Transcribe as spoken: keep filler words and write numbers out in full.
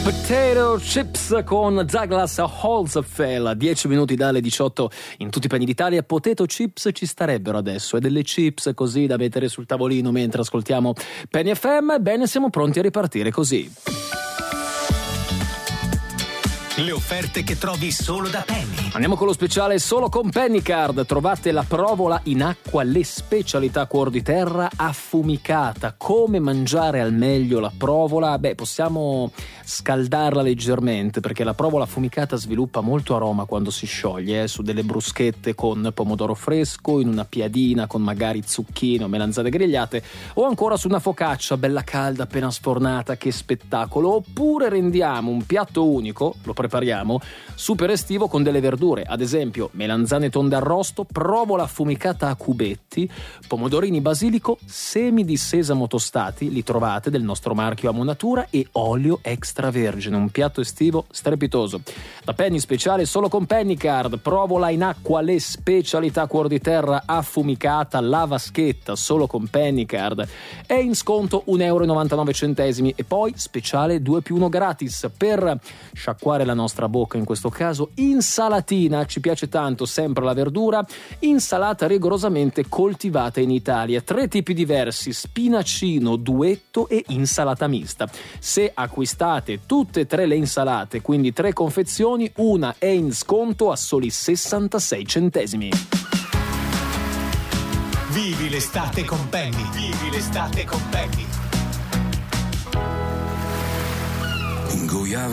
Potato Chips con Douglas Holzapfel, dieci minuti dalle diciotto in tutti i panni d'Italia. Potato Chips ci starebbero adesso, e delle chips così da mettere sul tavolino mentre ascoltiamo Penny F M. Bene, siamo pronti a ripartire così. Le offerte che trovi solo da Penny. Andiamo con lo speciale solo con Pennycard. Trovate la provola in acqua, le specialità cuor di terra affumicata. Come mangiare al meglio la provola? Beh, possiamo scaldarla leggermente, perché la provola affumicata sviluppa molto aroma quando si scioglie, eh, su delle bruschette con pomodoro fresco, in una piadina con magari zucchine o melanzane grigliate, o ancora su una focaccia bella calda appena sfornata. Che spettacolo! Oppure rendiamo un piatto unico, lo prepariamo super estivo con delle verdure, ad esempio melanzane tonde arrosto, provola affumicata a cubetti, pomodorini basilico, semi di sesamo tostati, li trovate del nostro marchio Amo Natura, e olio extravergine, un piatto estivo strepitoso. Da Penny speciale solo con Pennycard, provola in acqua, le specialità cuor di terra affumicata, la vaschetta solo con Pennycard, è in sconto un euro e novantanove centesimi, e poi speciale due più uno gratis per sciacquare la nostra bocca. In questo caso insalatina, ci piace tanto sempre la verdura, insalata rigorosamente coltivata in Italia, tre tipi diversi: spinacino, duetto e insalata mista. Se acquistate tutte e tre le insalate, quindi tre confezioni, una è in sconto a soli sessantasei centesimi. Vivi l'estate con Penny. Vivi l'estate con Penny.